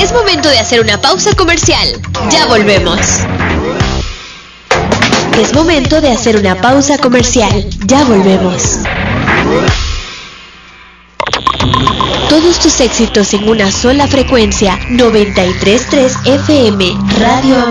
Es momento de hacer una pausa comercial. Ya volvemos. Es momento de hacer una pausa comercial. Ya volvemos. Todos tus éxitos en una sola frecuencia. 93.3 FM Radio